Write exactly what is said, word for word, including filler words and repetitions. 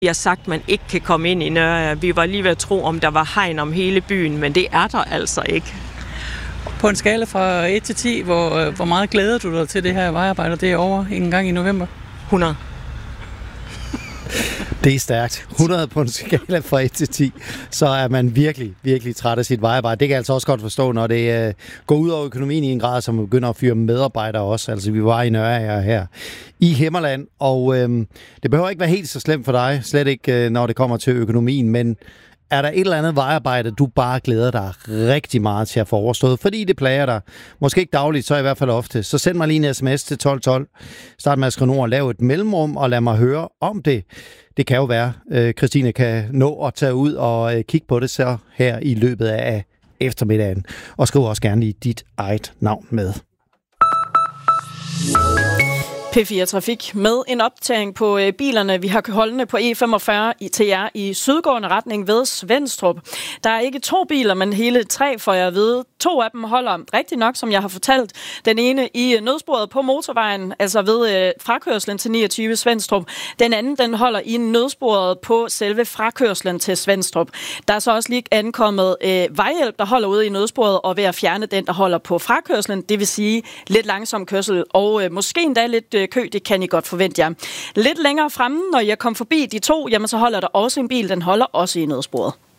Jeg har sagt, at man ikke kan komme ind i Nørager. Vi var lige ved at tro, om der var hegn om hele byen, men det er der altså ikke. På en skala fra et til ti, hvor, hvor meget glæder du dig til det her vejarbejde, det er over en gang i november? hundrede. Det er stærkt. hundrede på en skala fra et til ti, så er man virkelig, virkelig træt af sit vejarbejde. Det kan jeg altså også godt forstå, når det uh, går ud over økonomien i en grad, som begynder at fyre medarbejdere også. Altså, vi var i Nørager her i Himmerland, og øhm, det behøver ikke være helt så slemt for dig, slet ikke øh, når det kommer til økonomien, men er der et eller andet vejarbejde, du bare glæder dig rigtig meget til at få overstået, fordi det plager dig? Måske ikke dagligt, så i hvert fald ofte. Så send mig lige en sms til tolv tolv. Start med at skrive ord, lav et mellemrum og lad mig høre om det. Det kan jo være, øh, Christine kan nå at tage ud og øh, kigge på det så her i løbet af eftermiddagen. Og skriv også gerne lige dit eget navn med. P fire Trafik med en optagning på øh, bilerne. Vi har holdende på E femogfyrre i, til jer i sydgående retning ved Svenstrup. Der er ikke to biler, men hele tre, for jeg ved. To af dem holder rigtig nok, som jeg har fortalt. Den ene i nødsporet på motorvejen, altså ved øh, frakørslen til niogtyve Svenstrup. Den anden, den holder i nødsporet på selve frakørslen til Svenstrup. Der er så også lige ankommet øh, vejhjælp, der holder ude i nødsporet, og ved at fjerne den, der holder på frakørslen. Det vil sige lidt langsom kørsel, og øh, måske endda lidt øh, kø, det kan I godt forvente jer. Lidt længere fremme, når jeg kommer forbi de to, jamen så holder der også en bil, den holder også i nødsporet.